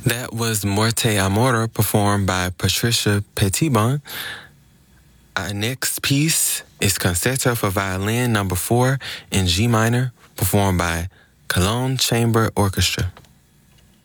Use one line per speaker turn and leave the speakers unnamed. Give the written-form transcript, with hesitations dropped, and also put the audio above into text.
That was Morte Amore, performed by Patricia Petitbon. Our next piece is Concerto for Violin No. 4 in G minor, performed by Cologne Chamber Orchestra.